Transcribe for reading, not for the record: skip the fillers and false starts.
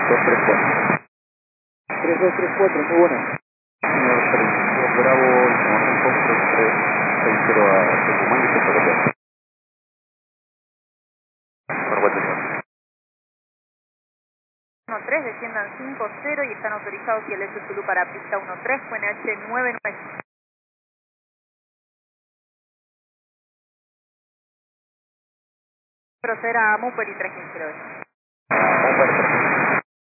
234. 3234, muy bueno. Señor Bravo, información posto 360 a Tucumán y Santa Rosa. Por Guatemala. 13, desciendan 50 y están autorizados y el S Zulu para pista 13, QNH 99. Proceder a Muperi 3000. Muperi 3000.